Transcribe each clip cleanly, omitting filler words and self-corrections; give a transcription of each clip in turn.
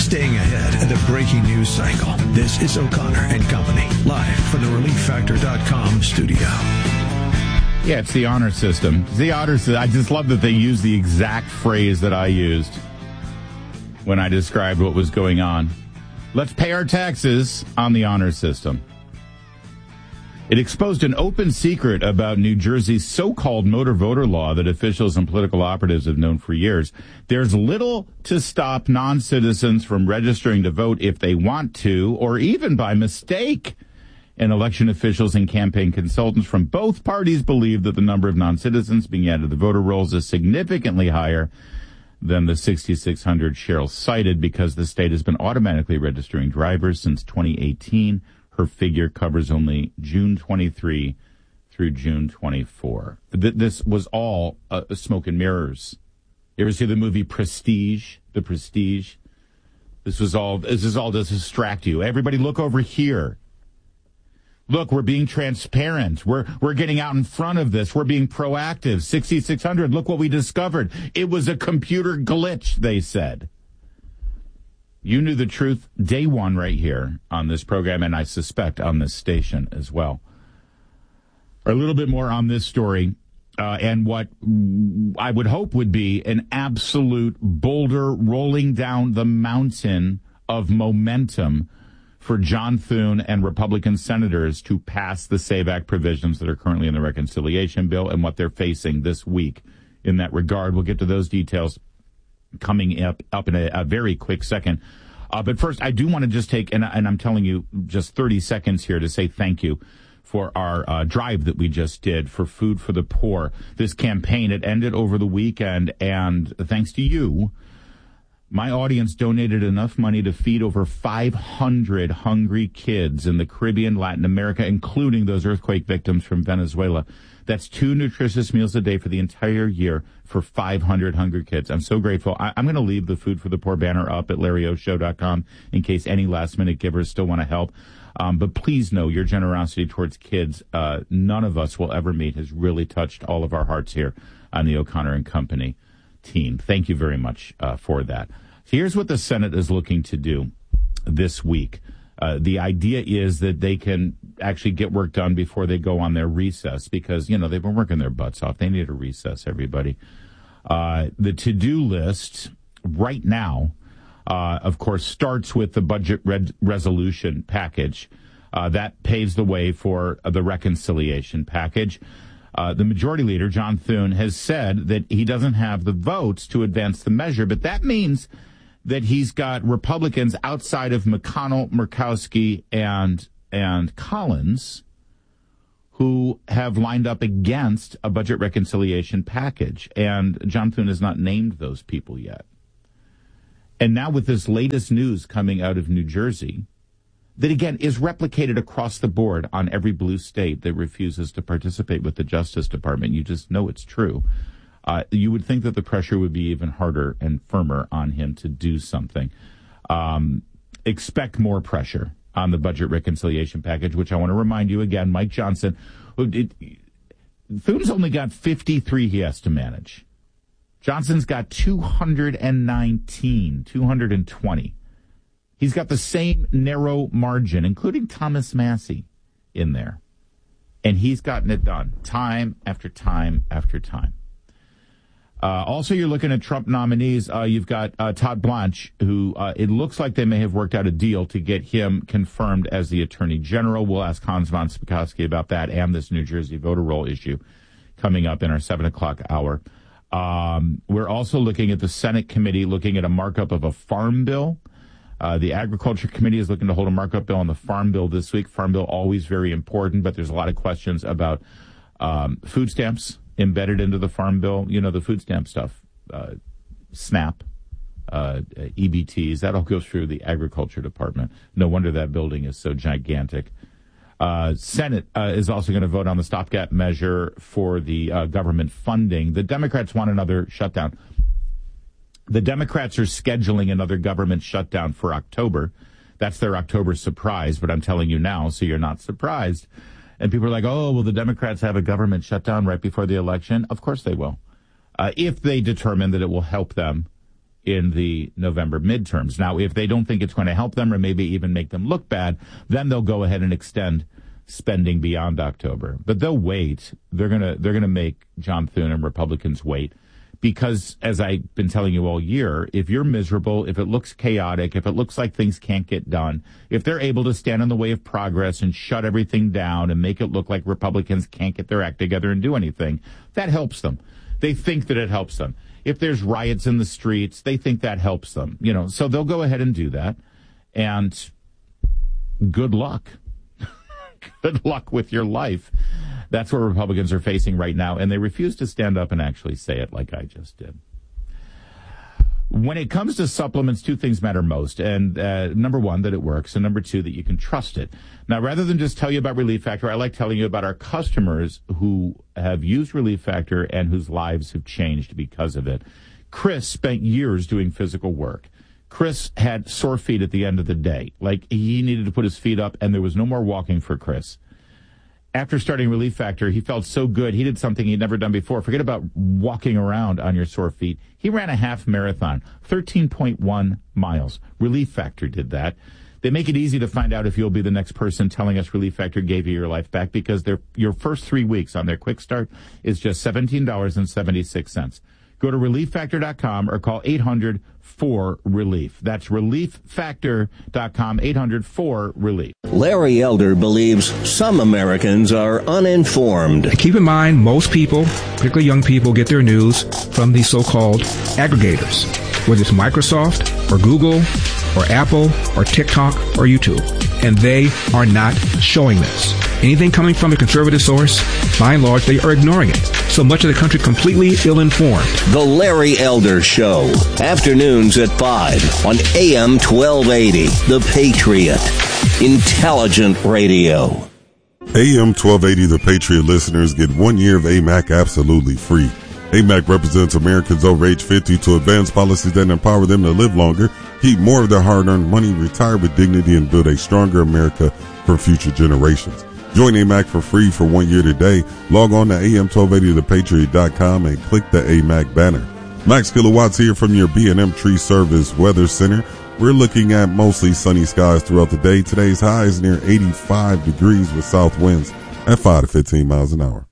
Staying ahead of the breaking news cycle. This is O'Connor and Company, live from the ReliefFactor.com studio. Yeah, it's the honor system. It's the honor system. I just love that they use the exact phrase that I used when I described what was going on. Let's pay our taxes on the honor system. It exposed an open secret about New Jersey's so-called motor voter law that officials and political operatives have known for years. There's little to stop non-citizens from registering to vote if they want to, or even by mistake. And election officials and campaign consultants from both parties believe that the number of non-citizens being added to the voter rolls is significantly higher than the 6,600 Cheryl cited because the state has been automatically registering drivers since 2018. Her figure covers only June 23 through June 24. This was all smoke and mirrors. You ever see the movie Prestige? The Prestige? This is all to distract you. Everybody look over here. Look, we're being transparent. We're getting out in front of this. We're being proactive. 6,600, look what we discovered. It was a computer glitch, they said. You knew the truth day one right here on this program, and I suspect on this station as well. A little bit more on this story and what I would hope would be an absolute boulder rolling down the mountain of momentum for John Thune and Republican senators to pass the SAVE Act provisions that are currently in the reconciliation bill and what they're facing this week in that regard. We'll get to those details coming up in a very quick second. But first, I do want to just take, and I'm telling you, just 30 seconds here to say thank you for our drive that we just did for Food for the Poor. This campaign, it ended over the weekend, and thanks to you, my audience donated enough money to feed over 500 hungry kids in the Caribbean, Latin America, including those earthquake victims from Venezuela. That's 2 nutritious meals a day for the entire year for 500 hungry kids. I'm so grateful. I'm going to leave the Food for the Poor banner up at LarryOShow.com in case any last-minute givers still want to help. But please know your generosity towards kids, none of us will ever meet, has really touched all of our hearts here on the O'Connor and Company team. Thank you very much for that. Here's what the Senate is looking to do this week. The idea is that they can actually get work done before they go on their recess because, you know, they've been working their butts off. They need a recess, everybody. The to-do list right now, of course, starts with the budget resolution package. That paves the way for the reconciliation package. The majority leader, John Thune, has said that he doesn't have the votes to advance the measure, but that means that he's got Republicans outside of McConnell, Murkowski, and Collins who have lined up against a budget reconciliation package. And John Thune has not named those people yet. And now with this latest news coming out of New Jersey, that again is replicated across the board on every blue state that refuses to participate with the Justice Department. You just know it's true. You would think that the pressure would be even harder and firmer on him to do something. Expect more pressure on the budget reconciliation package, which I want to remind you again, Mike Johnson, Thune's only got 53 he has to manage. Johnson's got 220. He's got the same narrow margin, including Thomas Massey in there. And he's gotten it done time after time after time. Also, you're looking at Trump nominees. You've got Todd Blanche, who it looks like they may have worked out a deal to get him confirmed as the Attorney General. We'll ask Hans von Spakovsky about that and this New Jersey voter roll issue coming up in our 7 o'clock hour. We're also looking at the Senate committee, looking at a markup of a farm bill. The Agriculture Committee is looking to hold a markup bill on the farm bill this week. Farm bill always very important, but there's a lot of questions about food stamps embedded into the farm bill. You know, the food stamp stuff, SNAP, EBTs, that all goes through the Agriculture Department. No wonder that building is so gigantic. Senate is also going to vote on the stopgap measure for the government funding. The Democrats want another shutdown. The Democrats are scheduling another government shutdown for October. That's their October surprise, but I'm telling you now, so you're not surprised. And people are like, oh, will the Democrats have a government shutdown right before the election? Of course they will. If they determine that it will help them in the November midterms. Now, if they don't think it's going to help them or maybe even make them look bad, then they'll go ahead and extend spending beyond October. But they'll wait. They're gonna make John Thune and Republicans wait. Because, as I've been telling you all year, if you're miserable, if it looks chaotic, if it looks like things can't get done, if they're able to stand in the way of progress and shut everything down and make it look like Republicans can't get their act together and do anything, that helps them. They think that it helps them. If there's riots in the streets, they think that helps them. So they'll go ahead and do that. And good luck. Good luck with your life. That's what Republicans are facing right now, and they refuse to stand up and actually say it like I just did. When it comes to supplements, two things matter most. And number one, that it works, and number two, that you can trust it. Now, rather than just tell you about Relief Factor, I like telling you about our customers who have used Relief Factor and whose lives have changed because of it. Chris spent years doing physical work. Chris had sore feet at the end of the day. Like, he needed to put his feet up, and there was no more walking for Chris. After starting Relief Factor, he felt so good. He did something he'd never done before. Forget about walking around on your sore feet. He ran a half marathon, 13.1 miles. Relief Factor did that. They make it easy to find out if you'll be the next person telling us Relief Factor gave you your life back, because your first 3 weeks on their quick start is just $17.76. Go to ReliefFactor.com or call 800-4RELIEF. That's ReliefFactor.com, 800-4RELIEF. Larry Elder believes some Americans are uninformed. Keep in mind, most people, particularly young people, get their news from these so-called aggregators, whether it's Microsoft or Google or Apple or TikTok or YouTube. And they are not showing this. Anything coming from a conservative source, by and large, they are ignoring it. So much of the country completely ill-informed. The Larry Elder Show. Afternoons at 5 on AM 1280. The Patriot. Intelligent radio. AM 1280 The Patriot listeners get 1 year of AMAC absolutely free. AMAC represents Americans over age 50 to advance policies that empower them to live longer, keep more of their hard-earned money, retire with dignity, and build a stronger America for future generations. Join AMAC for free for 1 year today. Log on to am1280thepatriot.com and click the AMAC banner. Max Kilowatts here from your B&M Tree Service Weather Center. We're looking at mostly sunny skies throughout the day. Today's high is near 85 degrees with south winds at 5 to 15 miles an hour.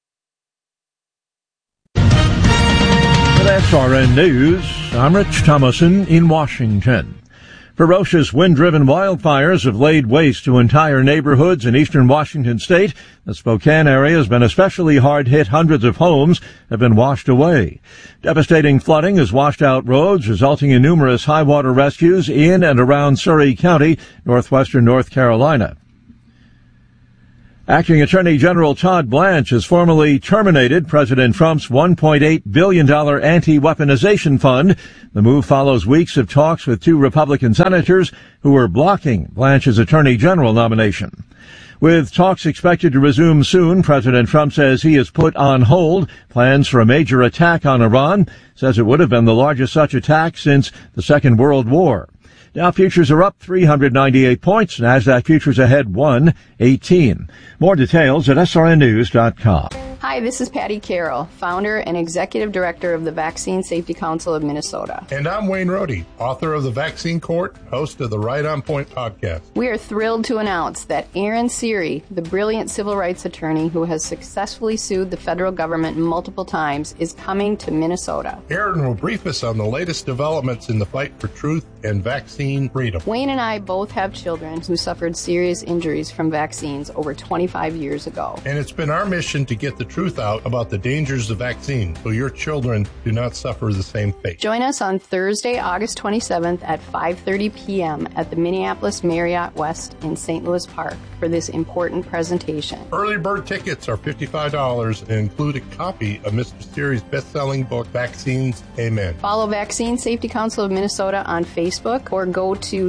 With SRN News, I'm Rich Thomason in Washington. Ferocious wind-driven wildfires have laid waste to entire neighborhoods in eastern Washington state. The Spokane area has been especially hard hit. Hundreds of homes have been washed away. Devastating flooding has washed out roads, resulting in numerous high water rescues in and around Surry County, northwestern North Carolina. Acting Attorney General Todd Blanche has formally terminated President Trump's $1.8 billion anti-weaponization fund. The move follows weeks of talks with two Republican senators who were blocking Blanche's Attorney General nomination. With talks expected to resume soon, President Trump says he has put on hold plans for a major attack on Iran, says it would have been the largest such attack since the Second World War. Dow futures are up 398 points. NASDAQ futures ahead 118. More details at srnnews.com. Hi, this is Patty Carroll, founder and executive director of the Vaccine Safety Council of Minnesota. And I'm Wayne Rohde, author of The Vaccine Court, host of the Right on Point podcast. We are thrilled to announce that Aaron Seery, the brilliant civil rights attorney who has successfully sued the federal government multiple times, is coming to Minnesota. Aaron will brief us on the latest developments in the fight for truth and vaccine freedom. Wayne and I both have children who suffered serious injuries from vaccines over 25 years ago. And it's been our mission to get the truth out about the dangers of vaccines so your children do not suffer the same fate. Join us on Thursday, August 27th at 5:30 p.m. at the Minneapolis Marriott West in St. Louis Park for this important presentation. Early bird tickets are $55 and include a copy of Mr. Seery's best-selling book, Vaccines, Amen. Follow Vaccine Safety Council of Minnesota on Facebook or go to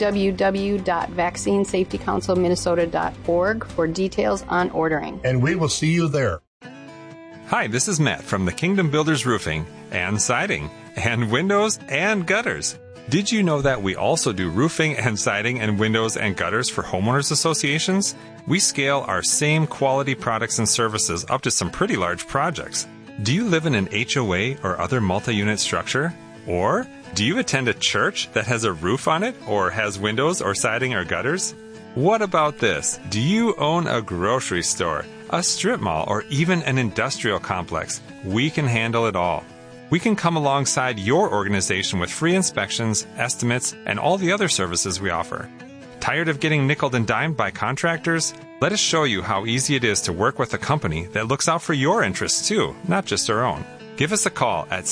www.vaccinesafetycouncilminnesota.org for details on ordering. And we will see you there. Hi, this is Matt from the Kingdom Builders Roofing and Siding and Windows and Gutters. Did you know that we also do roofing and siding and windows and gutters for homeowners associations? We scale our same quality products and services up to some pretty large projects. Do you live in an HOA or other multi-unit structure? Or do you attend a church that has a roof on it or has windows or siding or gutters? What about this? Do you own a grocery store, a strip mall, or even an industrial complex? We can handle it all. We can come alongside your organization with free inspections, estimates, and all the other services we offer. Tired of getting nickeled and dimed by contractors? Let us show you how easy it is to work with a company that looks out for your interests too, not just our own. Give us a call at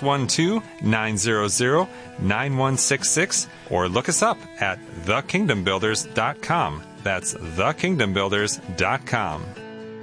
612-900-9166 or look us up at thekingdombuilders.com. That's thekingdombuilders.com.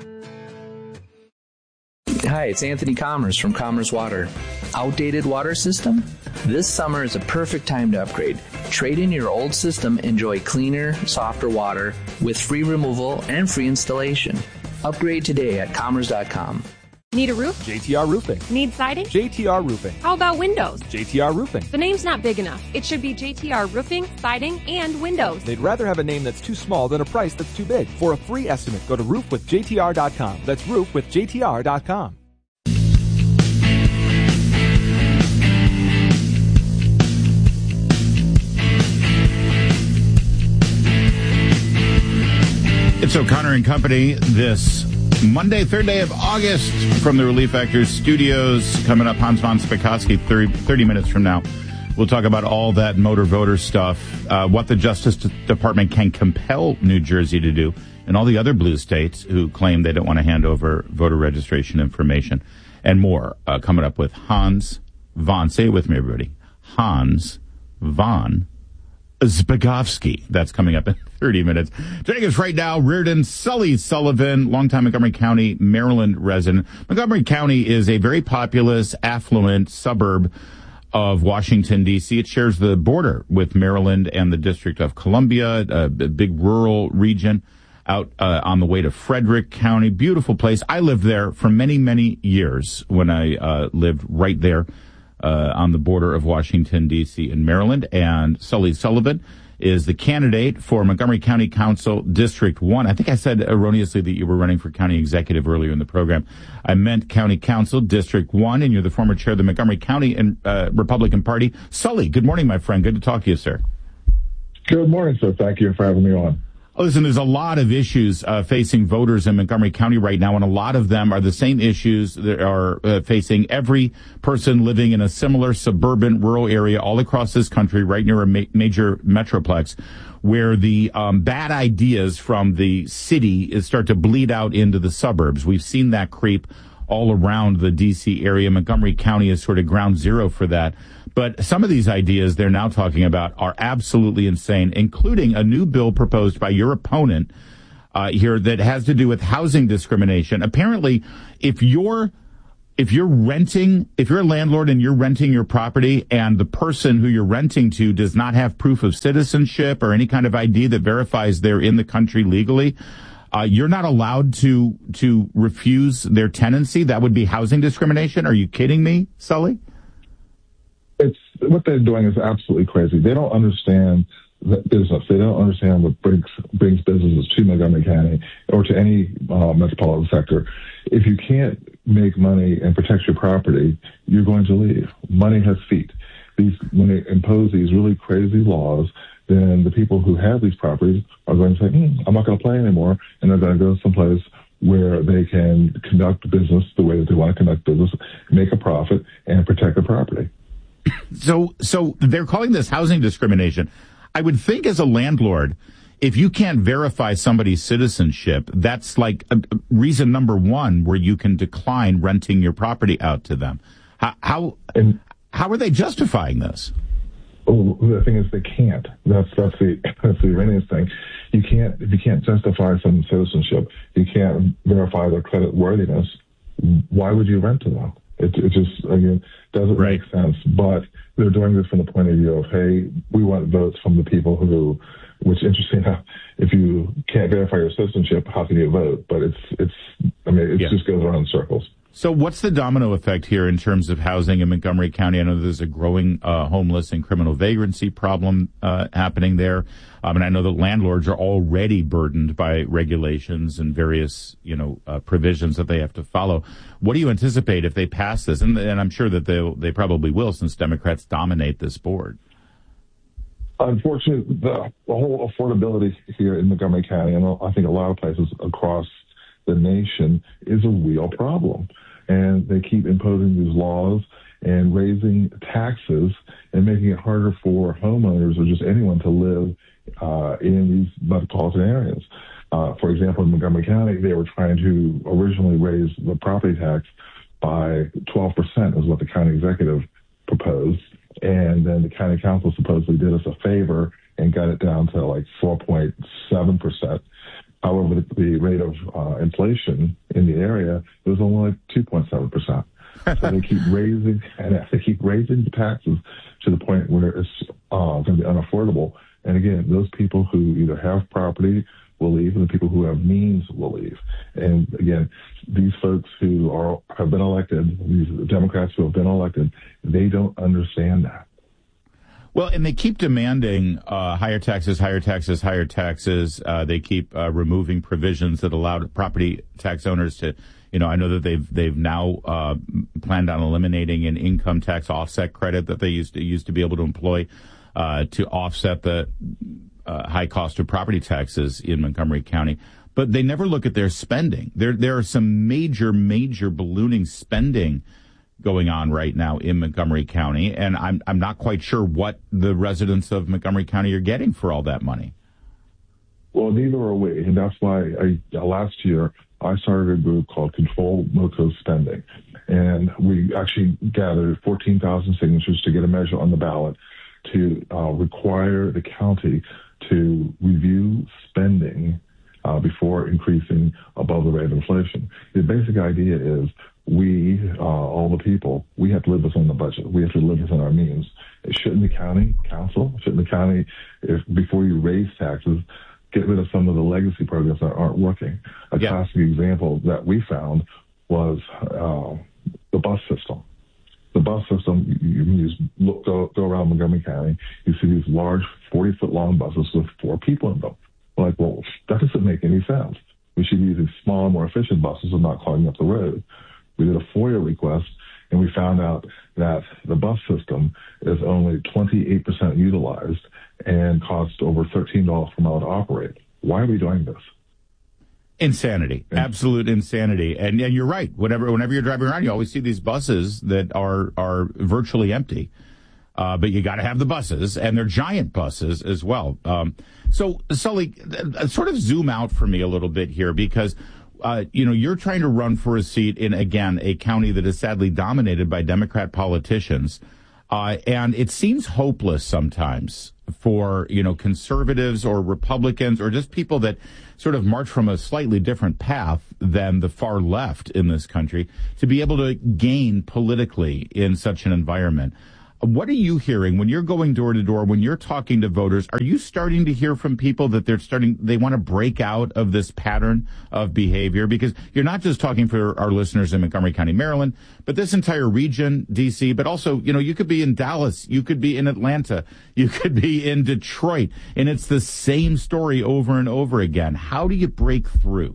Hi, it's Anthony Commerce from Commerce Water. Outdated water system? This summer is a perfect time to upgrade. Trade in your old system, enjoy cleaner, softer water with free removal and free installation. Upgrade today at commerce.com. Need a roof? JTR Roofing. Need siding? JTR Roofing. How about windows? JTR Roofing. The name's not big enough. It should be JTR Roofing, Siding, and Windows. They'd rather have a name that's too small than a price that's too big. For a free estimate, go to roofwithjtr.com. That's roofwithjtr.com. It's O'Connor and Company this Monday, 3rd day of August from the Relief Factor studios. Coming up, Hans von Spakovsky, 30 minutes from now. We'll talk about all that motor voter stuff, what the Justice Department can compel New Jersey to do, and all the other blue states who claim they don't want to hand over voter registration information, and more. Coming up with Hans von, say it with me, everybody, Hans von Spakovsky. That's coming up in 30 minutes. Joining us right now, Reardon Sully Sullivan, longtime Montgomery County, Maryland resident. Montgomery County is a very populous, affluent suburb of Washington, D.C. It shares the border with Maryland and the District of Columbia, a big rural region out on the way to Frederick County. Beautiful place. I lived there for many, many years when I lived right there on the border of Washington, D.C. and Maryland. And Sully Sullivan is the candidate for Montgomery County Council District 1. I think I said erroneously that you were running for county executive earlier in the program. I meant County Council District 1, and you're the former chair of the Montgomery County and Republican Party. Sully, good morning, my friend. Good to talk to you, sir. Good morning, sir. Thank you for having me on. Listen, there's a lot of issues facing voters in Montgomery County right now, and a lot of them are the same issues that are facing every person living in a similar suburban rural area all across this country, right near a major metroplex, where the bad ideas from the city start to bleed out into the suburbs. We've seen that creep all around the D.C. area. Montgomery County is sort of ground zero for that. But some of these ideas they're now talking about are absolutely insane, including a new bill proposed by your opponent here that has to do with housing discrimination. Apparently, if you're a landlord and you're renting your property and the person who you're renting to does not have proof of citizenship or any kind of ID that verifies they're in the country legally, you're not allowed to refuse their tenancy. That would be housing discrimination. Are you kidding me, Sully? It's what they're doing is absolutely crazy. They don't understand that business. They don't understand what brings businesses to Montgomery County or to any metropolitan sector. If you can't make money and protect your property, you're going to leave. Money has feet. When they impose these really crazy laws, then the people who have these properties are going to say, I'm not going to play anymore, and they're going to go someplace where they can conduct business the way that they want to conduct business, make a profit, and protect the property. So they're calling this housing discrimination. I would think as a landlord, if you can't verify somebody's citizenship, that's like reason number one where you can decline renting your property out to them. How are they justifying this? Oh, the thing is they can't. That's the erroneous thing. If you can't justify some citizenship, you can't verify their credit worthiness, why would you rent to them? It just, again, doesn't make sense. But they're doing this from the point of view of, hey, we want votes from the people who, which interesting enough, if you can't verify your citizenship, how can you vote? But it just goes around in circles. So what's the domino effect here in terms of housing in Montgomery County? I know there's a growing homeless and criminal vagrancy problem happening there. And I know that landlords are already burdened by regulations and various, provisions that they have to follow. What do you anticipate if they pass this? And I'm sure that they probably will, since Democrats dominate this board. Unfortunately, the whole affordability here in Montgomery County, and I think a lot of places across the nation, is a real problem. And they keep imposing these laws and raising taxes and making it harder for homeowners or just anyone to live in these metropolitan areas. For example, in Montgomery County, they were trying to originally raise the property tax by 12%, is what the county executive proposed. And then the county council supposedly did us a favor and got it down to like 4.7%. However, the rate of inflation in the area was only like 2.7%. So they keep raising the taxes to the point where it's going to be unaffordable. And again, those people who either have property will leave, and the people who have means will leave. And again, these folks who have been elected, these Democrats who have been elected, they don't understand that. Well, and they keep demanding higher taxes, higher taxes, higher taxes. They keep removing provisions that allowed property tax owners to, I know that they've now planned on eliminating an income tax offset credit that they used to be able to employ to offset the high cost of property taxes in Montgomery County. But they never look at their spending. There are some major ballooning spending going on right now in Montgomery County, and I'm not quite sure what the residents of Montgomery County are getting for all that money. Well, neither are we, and that's why last year I started a group called Control MoCo Spending, and we actually gathered 14,000 signatures to get a measure on the ballot to require the county to review spending before increasing above the rate of inflation. The basic idea is we, all the people, we have to live within the budget. We have to live within our means. Shouldn't the county council, before you raise taxes, get rid of some of the legacy programs that aren't working? A classic example that we found was the bus system. The bus system, go around Montgomery County, you see these large 40-foot long buses with 4 people in them. Like, well, that doesn't make any sense. We should use these smaller, more efficient buses and not clogging up the road. We did a FOIA request, and we found out that the bus system is only 28% utilized and costs over $13 per mile to operate. Why are we doing this? Insanity, absolute insanity. And you're right. Whenever you're driving around, you always see these buses that are virtually empty. But you got to have the buses, and they're giant buses as well. So, Sully, sort of zoom out for me a little bit here, because you're trying to run for a seat in, again, a county that is sadly dominated by Democrat politicians. And it seems hopeless sometimes for, conservatives or Republicans or just people that sort of march from a slightly different path than the far left in this country to be able to gain politically in such an environment. What are you hearing when you're going door to door, when you're talking to voters? Are you starting to hear from people that they want to break out of this pattern of behavior? Because you're not just talking for our listeners in Montgomery County, Maryland, but this entire region, D.C., but also, you could be in Dallas, you could be in Atlanta, you could be in Detroit, and it's the same story over and over again. How do you break through?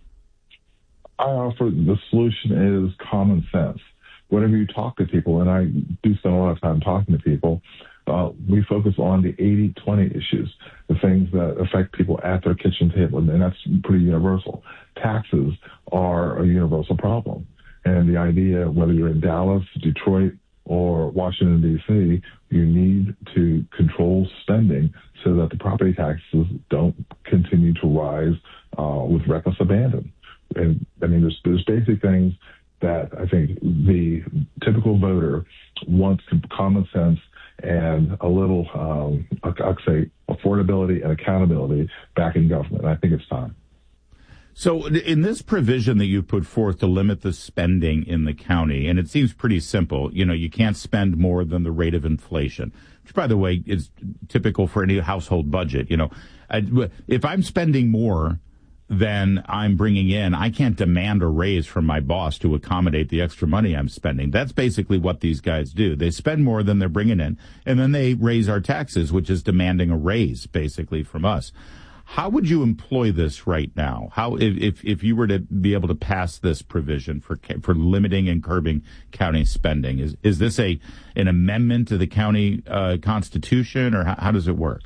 I offer the solution is common sense. Whenever you talk to people, and I do spend a lot of time talking to people, we focus on the 80-20 issues, the things that affect people at their kitchen table, and that's pretty universal. Taxes are a universal problem. And the idea, whether you're in Dallas, Detroit, or Washington, D.C., you need to control spending so that the property taxes don't continue to rise with reckless abandon. And, there's basic things that I think the typical voter wants common sense and a little, I'd say, affordability and accountability back in government. And I think it's time. So in this provision that you put forth to limit the spending in the county, and it seems pretty simple, you can't spend more than the rate of inflation, which, by the way, is typical for any household budget. If I'm spending more than I'm bringing in, I can't demand a raise from my boss to accommodate the extra money I'm spending. That's basically what these guys do. They spend more than they're bringing in, and then they raise our taxes, which is demanding a raise, basically, from us. How would you employ this right now? How, if you were to be able to pass this provision for limiting and curbing county spending, is this an amendment to the county constitution, or how does it work?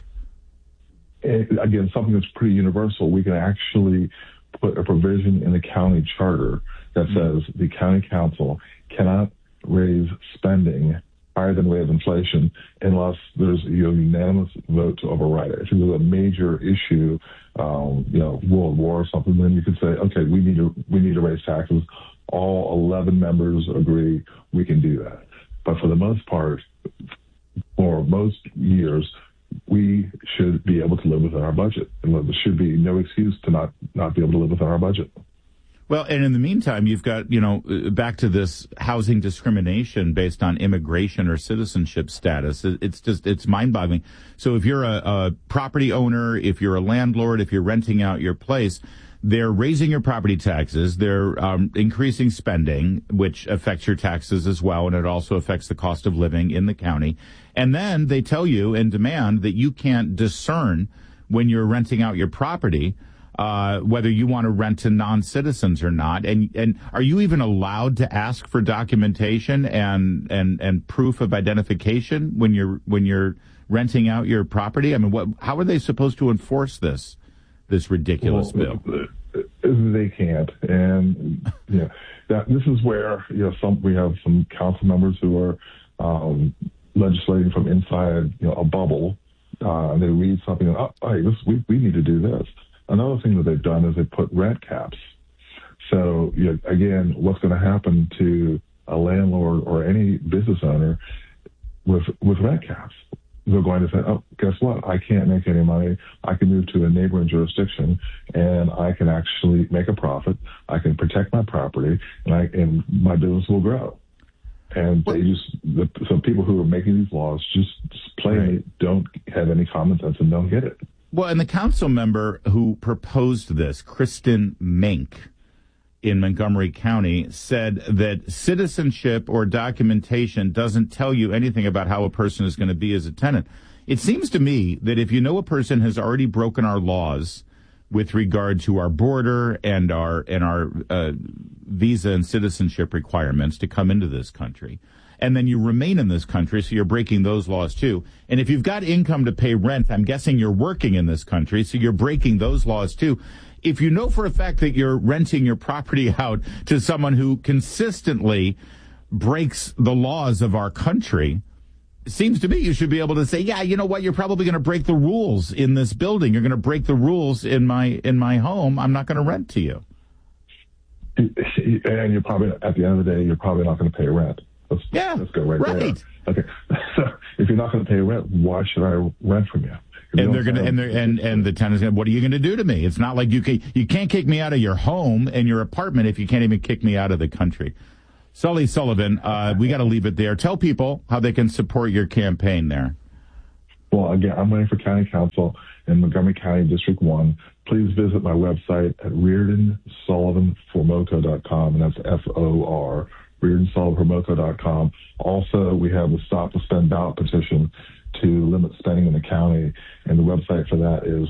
Again, something that's pretty universal. We can actually put a provision in the county charter that says the county council cannot raise spending higher than rate of inflation unless there's a unanimous vote to override it. If there's a major issue, world war or something, then you could say, okay, we need to raise taxes. All 11 members agree we can do that. But for the most part, for most years, we should be able to live within our budget. And there should be no excuse to not be able to live within our budget. Well, and in the meantime, you've got, back to this housing discrimination based on immigration or citizenship status. It's mind-boggling. So if you're a property owner, if you're a landlord, if you're renting out your place, they're raising your property taxes. They're increasing spending, which affects your taxes as well, and it also affects the cost of living in the county. And then they tell you and demand that you can't discern when you're renting out your property whether you want to rent to non-citizens or not. And are you even allowed to ask for documentation and proof of identification when you're renting out your property? I mean, how are they supposed to enforce this ridiculous bill? They can't. And this is where we have some council members who are legislating from inside a bubble. They read something and we need to do this. Another thing that they've done is they put rent caps. So again, what's going to happen to a landlord or any business owner with rent caps? They're going to say, guess what? I can't make any money. I can move to a neighboring jurisdiction and I can actually make a profit. I can protect my property and my business will grow. And so people who are making these laws just plainly don't have any common sense and don't get it. Well, and the council member who proposed this, Kristen Mink in Montgomery County, said that citizenship or documentation doesn't tell you anything about how a person is going to be as a tenant. It seems to me that if you know a person has already broken our laws with regard to our border and our visa and citizenship requirements to come into this country, and then you remain in this country, so you're breaking those laws too. And if you've got income to pay rent, I'm guessing you're working in this country, so you're breaking those laws too. If you know for a fact that you're renting your property out to someone who consistently breaks the laws of our country, it seems to me you should be able to say, yeah, you know what, you're probably going to break the rules in this building. You're going to break the rules in my home. I'm not going to rent to you. And you're probably, at the end of the day, you're probably not going to pay rent. Let's go right there. Okay. So if you're not going to pay rent, why should I rent from you? And they're going to, and the tenant's going to, what are you going to do to me? It's not like you can't kick me out of your home and your apartment if you can't even kick me out of the country. Sully Sullivan, we got to leave it there. Tell people how they can support your campaign there. Well, again, I'm running for county council in Montgomery County, District 1. Please visit my website at ReardonSullivanForMoco.com, and that's FOR. ReardonSullivanForMoco.com. Also, we have the Stop the Spend Ballot petition to limit spending in the county, and the website for that is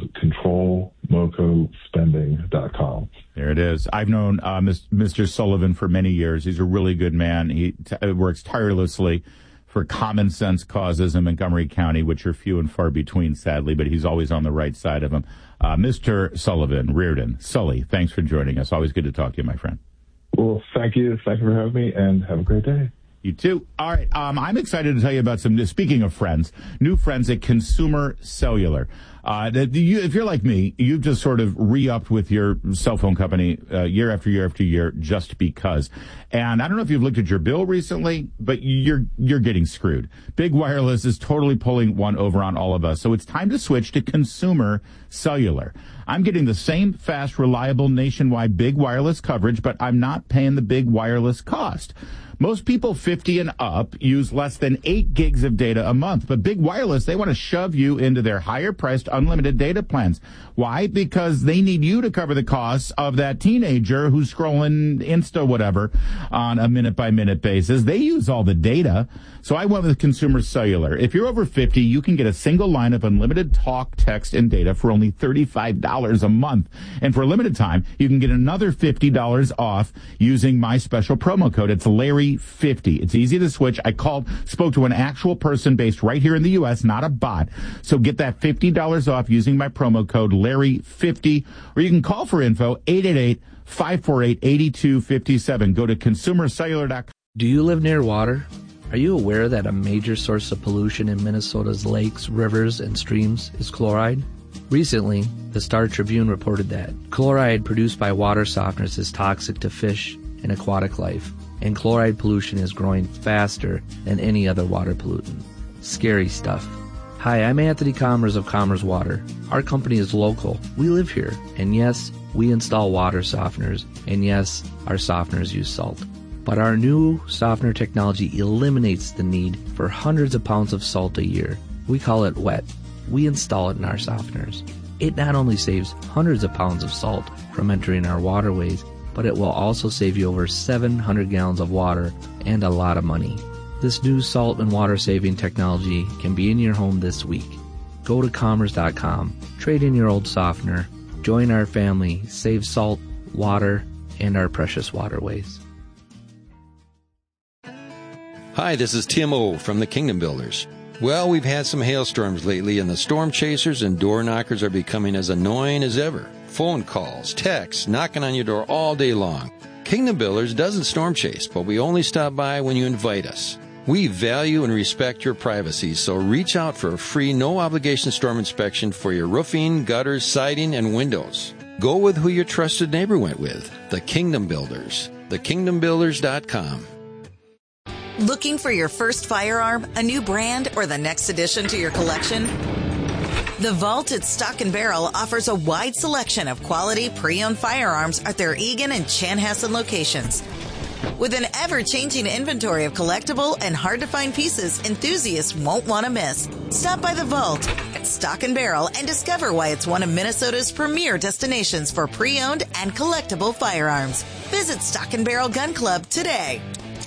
ControlMocoSpending.com. There it is. I've known Mr. Sullivan for many years. He's a really good man. He works tirelessly for common sense causes in Montgomery County, which are few and far between, sadly, but he's always on the right side of them. Mr. Sullivan, Reardon, Sully, thanks for joining us. Always good to talk to you, my friend. Well, thank you. Thank you for having me, and have a great day. You too. All right. I'm excited to tell you about speaking of friends, new friends at Consumer Cellular. If you're like me, you've just sort of re-upped with your cell phone company year after year after year just because. And I don't know if you've looked at your bill recently, but you're getting screwed. Big Wireless is totally pulling one over on all of us. So it's time to switch to Consumer Cellular. I'm getting the same fast, reliable, nationwide Big Wireless coverage, but I'm not paying the Big Wireless cost. Most people 50 and up use less than 8 gigs of data a month, but Big Wireless, they want to shove you into their higher-priced unlimited data plans. Why? Because they need you to cover the costs of that teenager who's scrolling Insta whatever on a minute-by-minute basis. They use all the data, so I went with Consumer Cellular. If you're over 50, you can get a single line of unlimited talk, text, and data for only $35 a month. And for a limited time, you can get another $50 off using my special promo code. It's Larry50. It's easy to switch. I spoke to an actual person based right here in the U.S., not a bot. So get that $50 off using my promo code Larry50, or you can call for info 888-548-8257. Go to consumercellular.com. Do you live near water? Are you aware that a major source of pollution in Minnesota's lakes, rivers, and streams is chloride? Recently, the Star Tribune reported that chloride produced by water softeners is toxic to fish and aquatic life, and chloride pollution is growing faster than any other water pollutant. Scary stuff. Hi, I'm Anthony Commerce of Commerce Water. Our company is local. We live here. And yes, we install water softeners. And yes, our softeners use salt. But our new softener technology eliminates the need for hundreds of pounds of salt a year. We call it wet. We install it in our softeners. It not only saves hundreds of pounds of salt from entering our waterways, but it will also save you over 700 gallons of water and a lot of money. This new salt and water saving technology can be in your home this week. Go to commerce.com, trade in your old softener, join our family, save salt, water, and our precious waterways. Hi, this is Tim O from the Kingdom Builders. Well, we've had some hailstorms lately, and the storm chasers and door knockers are becoming as annoying as ever. Phone calls, texts, knocking on your door all day long. Kingdom Builders doesn't storm chase, but we only stop by when you invite us. We value and respect your privacy, so reach out for a free, no-obligation storm inspection for your roofing, gutters, siding, and windows. Go with who your trusted neighbor went with, the Kingdom Builders. thekingdombuilders.com. Looking for your first firearm, a new brand, or the next addition to your collection? The Vault at Stock & Barrel offers a wide selection of quality pre-owned firearms at their Eagan and Chanhassen locations. With an ever-changing inventory of collectible and hard-to-find pieces enthusiasts won't want to miss. Stop by the Vault at Stock & Barrel and discover why it's one of Minnesota's premier destinations for pre-owned and collectible firearms. Visit Stock & Barrel Gun Club today.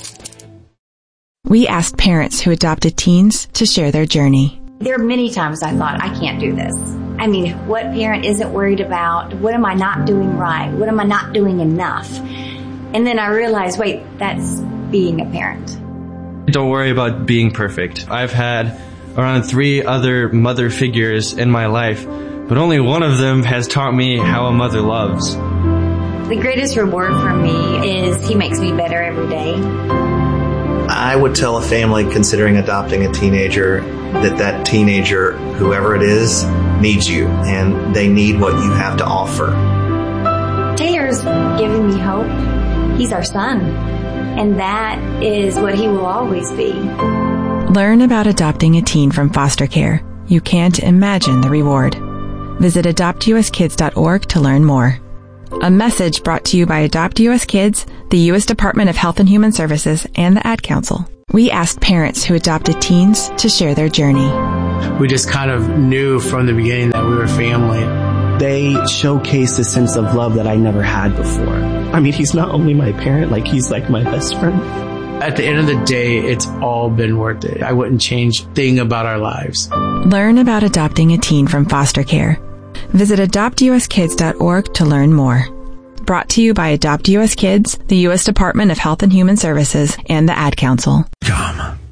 We asked parents who adopted teens to share their journey. There are many times I thought, I can't do this. I mean, what parent isn't worried about? What am I not doing right? What am I not doing enough? And then I realized, wait, that's being a parent. Don't worry about being perfect. I've had around 3 other mother figures in my life, but only one of them has taught me how a mother loves. The greatest reward for me is he makes me better every day. I would tell a family considering adopting a teenager that teenager, whoever it is, needs you, and they need what you have to offer. Taylor's giving me hope. He's our son, and that is what he will always be. Learn about adopting a teen from foster care. You can't imagine the reward. Visit adoptuskids.org to learn more. A message brought to you by Adopt U.S. Kids, the U.S. Department of Health and Human Services, and the Ad Council. We asked parents who adopted teens to share their journey. We just kind of knew from the beginning that we were family. They showcased a sense of love that I never had before. I mean, he's not only my parent, he's like my best friend. At the end of the day, it's all been worth it. I wouldn't change a thing about our lives. Learn about adopting a teen from foster care. Visit adoptuskids.org to learn more. Brought to you by Adopt U.S. Kids, the U.S. Department of Health and Human Services, and the Ad Council.